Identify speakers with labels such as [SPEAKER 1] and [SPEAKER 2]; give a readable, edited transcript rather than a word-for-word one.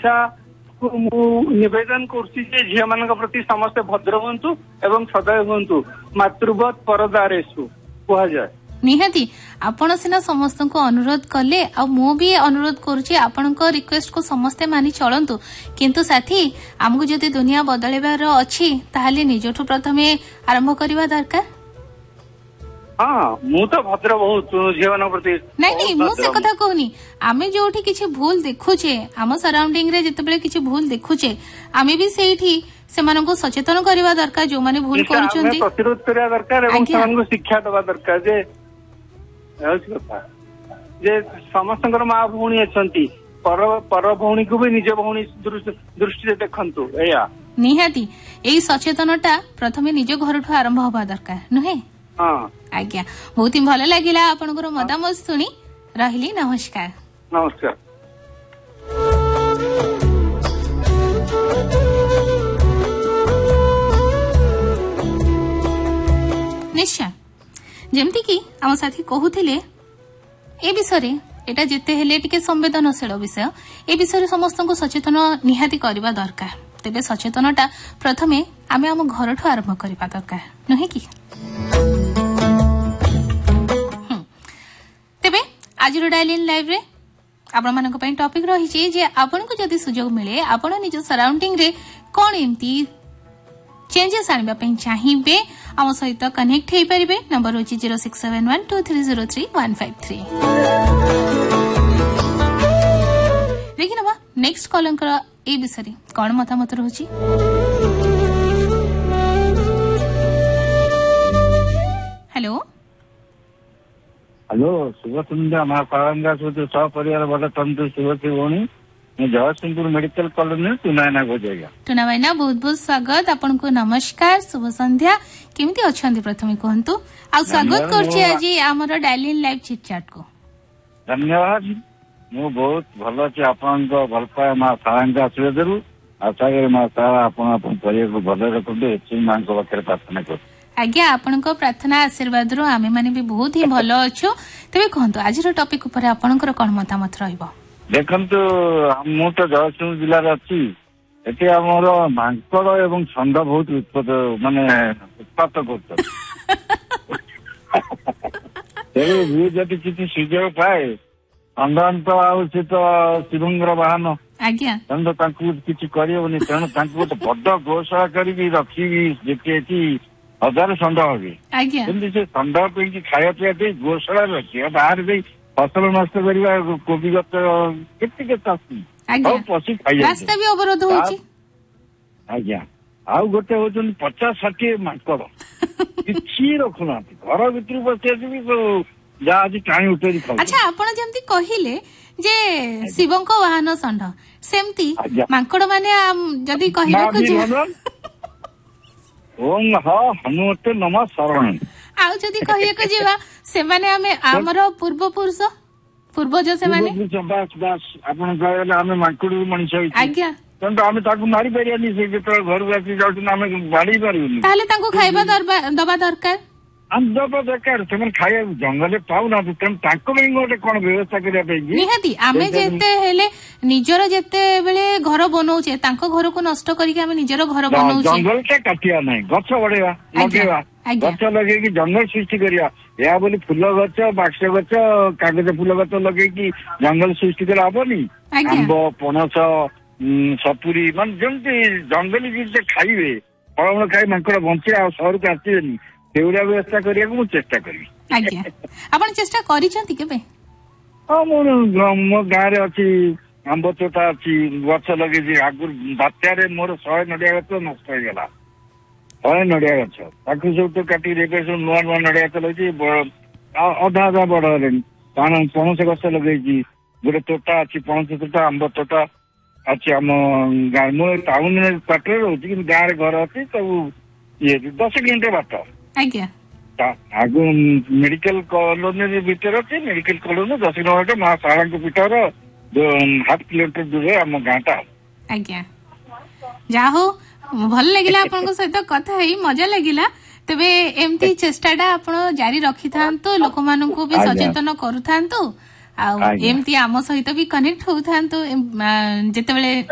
[SPEAKER 1] शिक्षा निवेदन करुच्ची झील मान प्रति समस्ते भद्र हूँ एवं सदय हूँ मातृवत परदारेषु कह जाए
[SPEAKER 2] निहाती आपण सिना समस्त को अनुरोध कले आ मु भी अनुरोध करुच्ची आपण रिक्वेस्ट को समस्ते मानि चलतु किंतु साथी आमको जदि दुनिया बदलैबार अछि ताहाले निजठु प्रथमे आरंभ करबा दरकार।
[SPEAKER 1] हाँ मु तो भद्र बहुत जीवन प्रति
[SPEAKER 2] नहीं मु से कथा कहूनी आमे जोठी किछि भूल देखुछे आम सराउंडिंग रे जतबेले किछि भूल देखुछे आमे भी सेठी सेमानको सचेतन करबा दरकार जो माने भूल करूछन्ती
[SPEAKER 1] प्रतिरोध करबा दरकार एवं सेमानको शिक्षा देबा दरकार जे समस्त माँ भौणी अच्छी पर भौणी को भी निज भौणी दृष्टि देखंतु एया
[SPEAKER 2] निहाती एई सचेतनता प्रथमे निज घर ठु आरंभ होबा दरकार नहे।
[SPEAKER 1] हाँ
[SPEAKER 2] आज्ञा बहुत ही भल लागिला आपनकर मतामत सुनी रहिली नमस्कार।
[SPEAKER 1] नमस्कार।
[SPEAKER 2] निश्चय जेमती कि आम साथी कहूथिले ए विषय एटा जेते हेले टिके संवेदनशील विषय ए विषय समस्त को सचेतन निहाती करबा दरकार तेबे सचेतनता प्रथमे आमे आम घर ठु आरंभ करबा दरकार नहे कि। तेबे आज डायल इन लाइव रे आपण मानक पई टॉपिक रही छि जे आपण को जदी सुजोग मिले आपण निज सराउंडिंग रे कोन एम्ती चेंजेस आनिबा पई चाहिबे आम सहित कनेक्ट हेई परिबे नंबर होची 06712303 देखि नबा नेक्स्ट कॉलर कर ए विषय कोन मतामत रहउची। हेलो
[SPEAKER 3] हेलो शुभ संध्या माँ पारंगा सपरिवार बड़ा तंत्र शुभश्री भौणी मैं जगतसिंहपुर मेडिकल कॉलोनी टुनायना को जाएगा
[SPEAKER 2] टुनावाइना बहुत बहुत स्वागत आपन को नमस्कार शुभ संध्या केमिति अछंती प्रथमे कहंतु आ स्वागत करछि आज हमर dial in live chit chat को।
[SPEAKER 3] धन्यवाद मु बहुत भलो अछि आपन को भलपाय माँ पारंगा आशीर्वादरु आशा करे माँ सारा आपन आपन परिवार को भलो रखबे एछि मां को बखरे प्रार्थना कर
[SPEAKER 2] आज्ञा आपण को प्रार्थना आशीर्वाद रो आमे माने भी बहुत ही भलो अछु तबे कहंतु आज रो टॉपिक ऊपर आपनकर कोन मतामत रहइबो।
[SPEAKER 3] देखंतु मु तो जगतसिंहपुर जिल्ला रे अछि एते हमर मांकड़ एवं छंद बहुत माने उत्पात करत तेरे भी जति किछि सुजोग पाए अंधांत आउ से तो शिवंगर वाहन
[SPEAKER 2] आज्ञा
[SPEAKER 3] तंद तांकु किछि करियोनी तेणु तांकु तो बड्ड गोशाळा करी रखी जेते हजार षंड होगी से षंड पे खाया पीया दे गोशाला रखिए बाहर दे फसल नष्ट करवा कोबी गच केते चाषी पशु खाई
[SPEAKER 2] रास्ता भी अवरोध होची
[SPEAKER 3] आज्ञा आउ गोटे होचन 50-60 मांकड़ किछि रखुना घर भीतर बसे भी जा आज टाणी उठेरी खाउ।
[SPEAKER 2] अच्छा आपण जेमती कहिले जे शिवंक वाहन षंड सेमती मांकड़ माने जदी कहिबा को
[SPEAKER 3] ओम हा हनुमते नमः शरण
[SPEAKER 2] आउ जदी कहिए को जीवा से माने हमें हमरो पूर्व पुरुष पूर्वज से माने
[SPEAKER 3] बस बस आपण कहले हमें मांकुड़ मनुष्य होई
[SPEAKER 2] आज्ञा
[SPEAKER 3] तंत हमें ताकू मारी परियानी से जेत घर आसी जाउत हमें बाड़ी पारिबनी
[SPEAKER 2] ताले तांको खाइबा दबा दरकार
[SPEAKER 3] हम दबा दरकार तमन खाया जंगले पाउ ना तम तांको में गोटे कोन व्यवस्था करिया पे
[SPEAKER 2] निहाती आमे जेते हेले निजरो जेते बेले घर बनौचे तांको घर को नष्ट करिके हमें निजरो घर बनौचे
[SPEAKER 3] जंगल के काटिया नै गछ बढेवा लगेवा गछ लगे कि जंगल सृष्टि करिया या बोली फूल गछ बाक्स गछ कागज फूल गछ लगे कि जंगल सृष्टि करा हबनी आंब पनस सपुरी मन जंती जंगली जीव खाइबे फल खाई मांकड़ बंचे आ शहर को आसीबेनी सेउरा व्यवस्था करिया को चेष्टा करी
[SPEAKER 2] आज्ञा आपण चेष्टा करिसंती केबे
[SPEAKER 3] हां मो गारे अछि आंब तोटा अछि गछ लगे जे आगुर बात्या रे मोर 100 नडिया गछ नष्ट हो गेला 100 नडिया गछ ताकू सब तो काटी रे सब नुआ नुआ नडिया गछ लगे अधा अधा बड़ हलेनी कान पणस गछ लगे जी गोटे तोटा अछि पणस तोटा आंब तोटा अच्छी आम गाँव मो टाउन में पाटे रोची कि गाँव घर अच्छी सब ये 10 किलोमीटर बाट
[SPEAKER 2] आज्ञा
[SPEAKER 3] आगु मेडिकल कॉलोनी भीतर अच्छे मेडिकल कॉलोनी 10 किलोमीटर माँ सारा पीठर 1/2 किलोमीटर दूर आम गाँटा
[SPEAKER 2] आज्ञा जा हो भल लगिला आपन को सहित कथा है मजा लगिला तबे एमती चेष्टाटा आपण जारी रखि थांतो लोक मानन को भी सचेतन करू थांतो आ एमती आम सहित भी कनेक्ट हो थांतो जेतेबेले